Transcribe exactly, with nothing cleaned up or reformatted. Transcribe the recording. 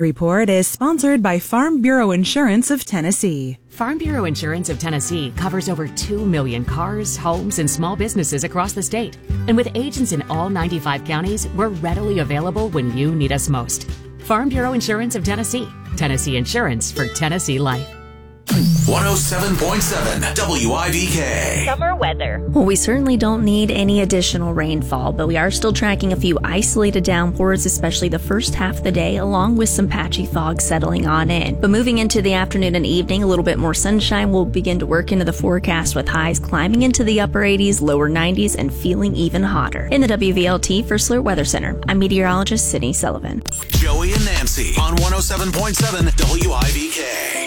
Report is sponsored by Farm Bureau Insurance of Tennessee. Farm Bureau Insurance of Tennessee covers over two million cars, homes, and small businesses across the state. And with agents in all ninety-five counties, we're readily available when you need us most. Farm Bureau Insurance of Tennessee. Tennessee Insurance for Tennessee Life. one oh seven point seven W I B K. Summer weather. Well, we certainly don't need any additional rainfall, but we are still tracking a few isolated downpours, especially the first half of the day, along with some patchy fog settling on in. But moving into the afternoon and evening, a little bit more sunshine will begin to work into the forecast, with highs climbing into the upper eighties, lower nineties, and feeling even hotter. In the W V L T First Alert Weather Center, I'm meteorologist Sydney Sullivan. Joey and Nancy on one oh seven point seven W I B K.